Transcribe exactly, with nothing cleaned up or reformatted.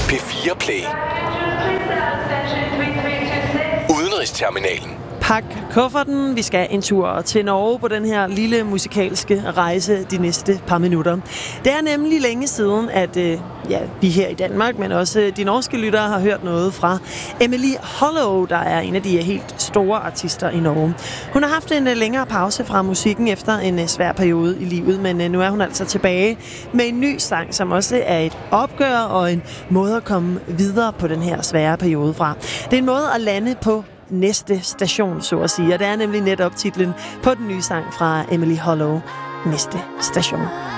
P fire Play. Udenrigsterminalen. Pak kufferten. Vi skal en tur til Norge på den her lille musikalske rejse de næste par minutter. Det er nemlig længe siden, at øh, ja, vi her i Danmark, men også de norske lyttere har hørt noget fra Emily Hollow, der er en af de helt store artister i Norge. Hun har haft en længere pause fra musikken efter en svær periode i livet, men nu er hun altså tilbage med en ny sang, som også er et opgør og en måde at komme videre på den her svære periode fra. Det er en måde at lande på næste station, så at sige. Og det er nemlig netop titlen på den nye sang fra Emily Hollow, Næste Station.